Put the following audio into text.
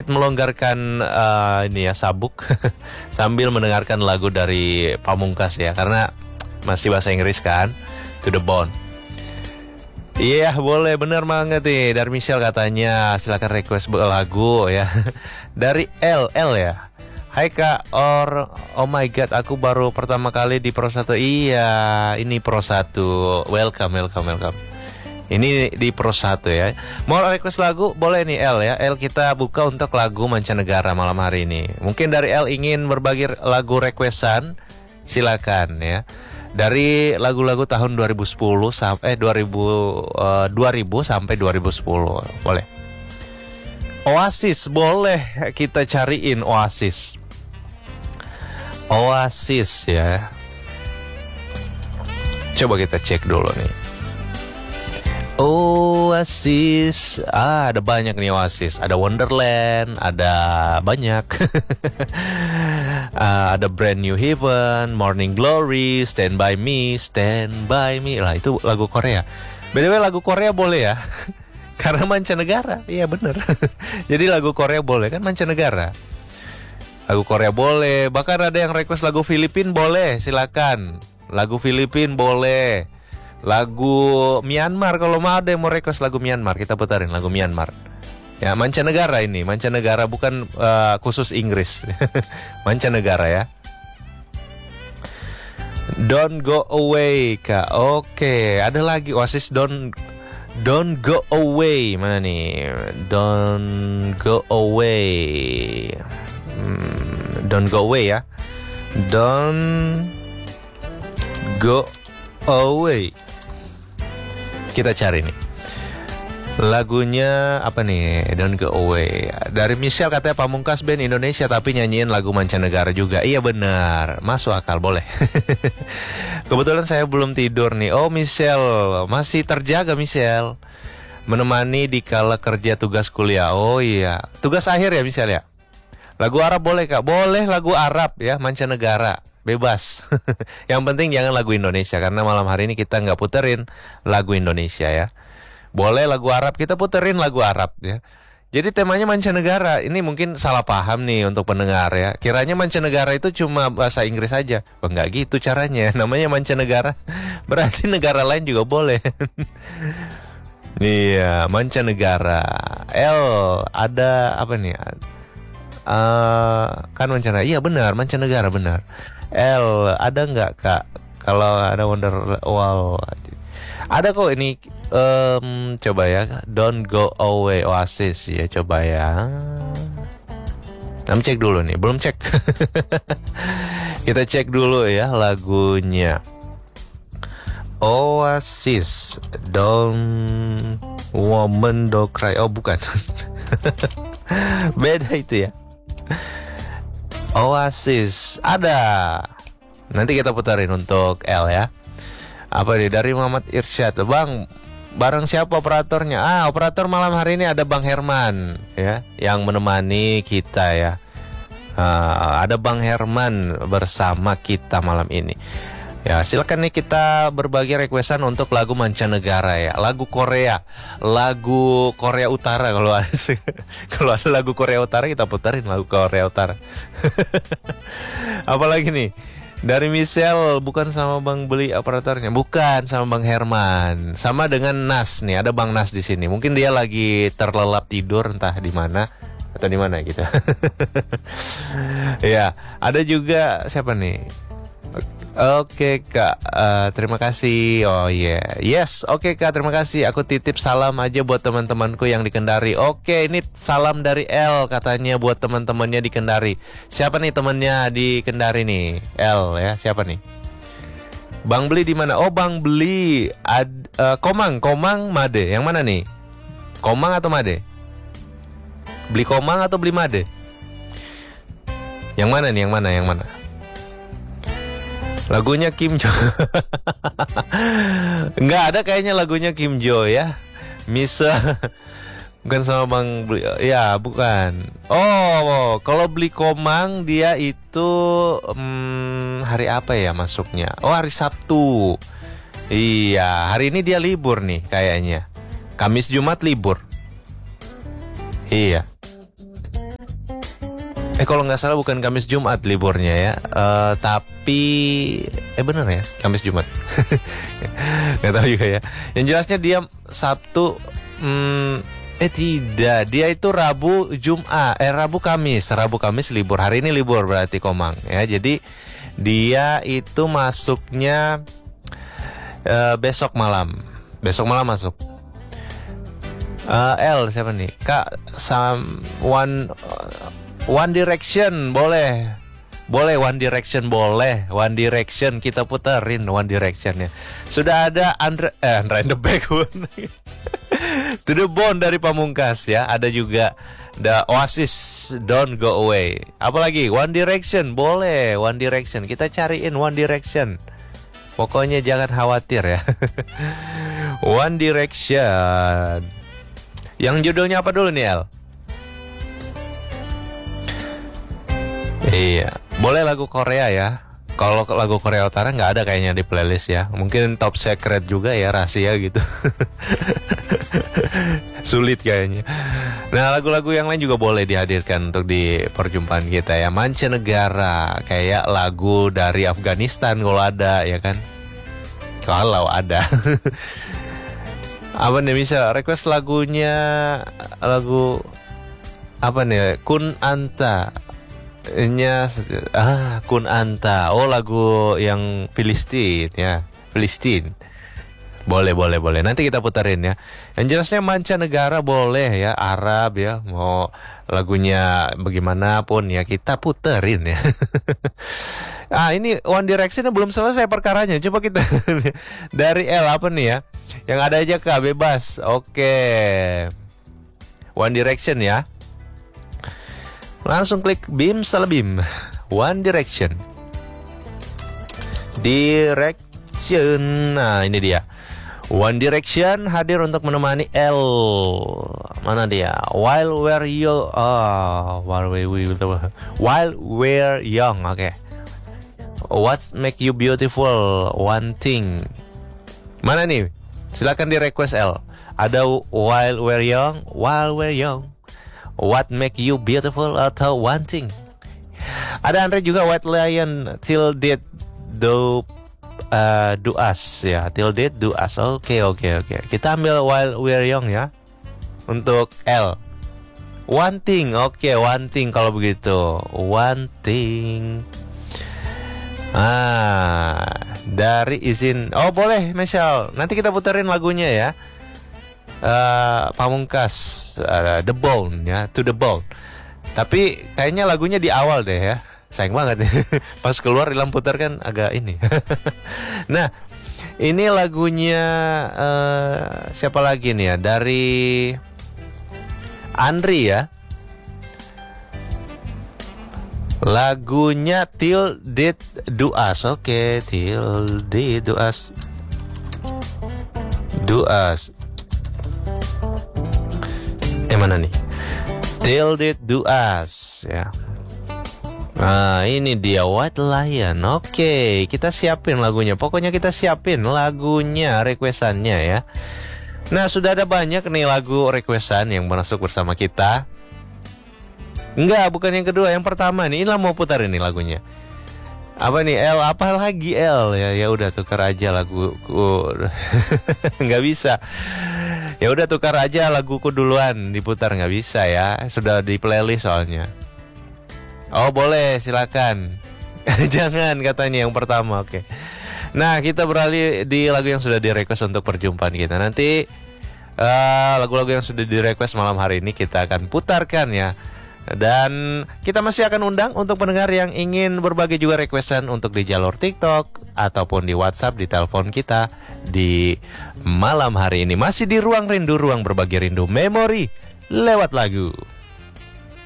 sedikit melonggarkan ini ya sabuk sambil mendengarkan lagu dari Pamungkas ya, karena masih bahasa Inggris kan, To The Bone. Iya boleh, bener banget nih. Dari Michelle katanya silakan request lagu ya. Dari L ya. Hai kak, oh my god, aku baru pertama kali di Pro 1. Iya, ini Pro 1. Welcome. Ini di Pro 1 ya. Mau request lagu boleh nih L ya. L, kita buka untuk lagu mancanegara malam hari ini. Mungkin dari L ingin berbagi lagu requestan, silakan ya. Dari lagu-lagu tahun 2010 sampai 2000 sampai 2010 boleh. Oasis boleh, kita cariin Oasis ya. Coba kita cek dulu nih. Oasis, ada banyak nih Oasis. Ada Wonderland, ada banyak. Ada Brand New Heaven, Morning Glory, Stand By Me. Lah itu lagu Korea. By lagu Korea boleh ya. Karena mancanegara, iya bener. Jadi lagu Korea boleh kan, mancanegara. Lagu Korea boleh. Bahkan ada yang request lagu Filipin boleh, silakan. Lagu Filipin boleh. Lagu Myanmar, kalau mau ada yang mau request lagu Myanmar, kita putarin lagu Myanmar. Ya, mancanegara ini, mancanegara bukan khusus Inggris. Mancanegara ya. Don't Go Away kak. Oke, ada lagi Oasis Don't Go Away. Mana nih? Don't Go Away. Don't Go Away ya. Don't Go Away. Kita cari nih lagunya apa nih. Don't Go Away. Dari Michelle katanya Pamungkas band Indonesia tapi nyanyiin lagu mancanegara juga. Iya benar, masuk akal, boleh. Kebetulan saya belum tidur nih. Oh Michelle, masih terjaga Michelle, menemani di kala kerja tugas kuliah. Oh iya, tugas akhir ya Michelle ya. Lagu Arab boleh kak? Boleh lagu Arab ya, mancanegara, bebas. Yang penting jangan lagu Indonesia, karena malam hari ini kita nggak puterin lagu Indonesia ya. Boleh lagu Arab, kita puterin lagu Arab ya. Jadi temanya mancanegara. Ini mungkin salah paham nih untuk pendengar ya. Kiranya mancanegara itu cuma bahasa Inggris aja. Oh, enggak gitu caranya. Namanya mancanegara, berarti negara lain juga boleh. Iya, mancanegara. L, ada apa nih? Kan mancanegara. Iya benar, mancanegara benar. L, ada nggak kak? Kalau ada Wonderwall, ada kok ini. Coba ya, Don't Go Away Oasis ya, coba ya. Cek dulu nih, belum cek. Kita cek dulu ya lagunya. Oasis, Don't Woman Don't Cry. Oh bukan. Beda itu ya. Oasis ada. Nanti kita putarin untuk L ya. Apa nih dari Muhammad Irsyad. Bang, bareng siapa operatornya? Operator malam hari ini ada Bang Herman ya, yang menemani kita ya. Ada Bang Herman bersama kita malam ini. Ya, silakan nih kita berbagi requestan untuk lagu mancanegara ya. Lagu Korea Utara kalau ada. Kalau ada lagu Korea Utara kita putarin lagu Korea Utara. Apalagi nih? Dari Michelle, bukan sama Bang Beli operatornya, bukan sama Bang Herman, sama dengan Nas nih, ada Bang Nas di sini. Mungkin dia lagi terlelap tidur entah di mana atau di mana gitu. Ya, ada juga siapa nih? Oke kak, terima kasih. Oh iya, yes, oke kak, terima kasih. Aku titip salam aja buat teman-temanku yang di Kendari. Oke, ini salam dari L katanya buat teman-temannya di Kendari. Siapa nih temannya di Kendari nih? L ya, siapa nih? Bang Beli di mana? Oh Bang Beli, Komang Made. Yang mana nih? Komang atau Made? Beli Komang atau beli Made? Yang mana nih? Yang mana? Lagunya Kim Jo. Nggak ada kayaknya lagunya Kim Jo ya. Misa. Bukan sama Bang Beli. Ya bukan. Oh kalau Beli Komang dia itu hari apa ya masuknya? Oh hari Sabtu. Iya, hari ini dia libur nih kayaknya. Kamis Jumat libur. Iya. Kalau nggak salah bukan Kamis Jumat liburnya ya, tapi bener ya, Kamis Jumat. Nggak tahu juga ya. Yang jelasnya dia Sabtu, tidak, dia itu Rabu Jumat, Rabu Kamis libur. Hari ini libur berarti Komang ya. Jadi dia itu masuknya besok malam masuk. L siapa nih? Kak One Direction boleh One Direction boleh. One Direction kita puterin One Direction ya. Sudah ada Andre in the back. To the Bone dari Pamungkas ya. Ada juga The Oasis Don't Go Away. Apalagi One Direction boleh. One Direction kita cariin One Direction. Pokoknya jangan khawatir ya. One Direction. Yang judulnya apa dulu nih El? Iya, boleh lagu Korea ya. Kalau lagu Korea Utara nggak ada kayaknya di playlist ya. Mungkin top secret juga ya, rahasia gitu. Sulit kayaknya. Nah, lagu-lagu yang lain juga boleh dihadirkan untuk di perjumpaan kita ya. Mancanegara, kayak lagu dari Afghanistan kalau ada ya kan. Kalau ada. Apa nih, bisa request lagunya, lagu apa nih? Kun Anta. Kun Anta. Oh, lagu yang Filistin ya. Filistin. Boleh. Nanti kita puterin ya. Yang jelasnya mancanegara boleh ya, Arab ya. Mau lagunya bagaimanapun ya kita puterin ya. Ini One Direction belum selesai perkaranya. Coba kita dari L apa nih ya? Yang ada aja Kak, bebas. Oke. One Direction ya. Langsung klik Bim Salabim. One Direction. Nah, ini dia. One Direction hadir untuk menemani L. Mana dia? While we're young. Oke. What make you beautiful? One thing. Mana nih? Silakan di request L. Ada While we're young. What make you beautiful atau one thing. Ada Andre juga White Lion Till Death Do Us ya. Till Death Do Us. Oke. Kita ambil While We're Young ya. Untuk L. One thing. Oke, one thing kalau begitu. One thing. Dari izin. Oh, boleh Michelle. Nanti kita puterin lagunya ya. Pamungkas The Bone ya, To the Bone. Tapi kayaknya lagunya di awal deh ya. Sayang banget ya. Pas keluar Ilham putar kan agak ini. Nah, ini lagunya siapa lagi nih ya? Dari Andri ya. Lagunya Till Death Do Us. Oke, Till Death Do Us. Do Us. Mana nih? Till Death Do Us ya. Nah, ini dia White Lion. Oke, kita siapin lagunya. Pokoknya kita siapin lagunya, requestannya ya. Nah, sudah ada banyak nih lagu requestan yang masuk bersama kita. Enggak, bukan yang kedua, yang pertama nih. Ini mau putar ini lagunya. Apa nih L? Apa lagi L ya? Ya udah tukar aja laguku. Nggak bisa. Ya udah tukar aja laguku duluan, diputar nggak bisa ya. Sudah di playlist soalnya. Oh boleh, silakan. Jangan katanya yang pertama, oke. Nah, kita beralih di lagu yang sudah di-request untuk perjumpaan kita. Nanti lagu-lagu yang sudah di-request malam hari ini kita akan putarkan ya. Dan kita masih akan undang untuk pendengar yang ingin berbagi juga requestan untuk di jalur TikTok ataupun di WhatsApp, di telepon kita di malam hari ini. Masih di Ruang Rindu, ruang berbagi rindu memori lewat lagu.